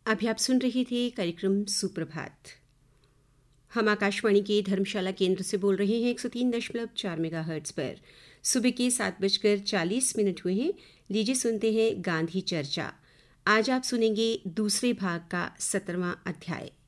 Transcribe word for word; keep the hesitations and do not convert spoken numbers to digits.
अभी आप सुन रही थी कार्यक्रम सुप्रभात। हम आकाशवाणी के धर्मशाला केंद्र से बोल रहे हैं एक सौ तीन दशमलव चार मेगा हर्ट्ज पर। सुबह के सात बजकर चालीस मिनट हुए हैं। लीजिए सुनते हैं गांधी चर्चा। आज आप सुनेंगे दूसरे भाग का सत्रहवां अध्याय।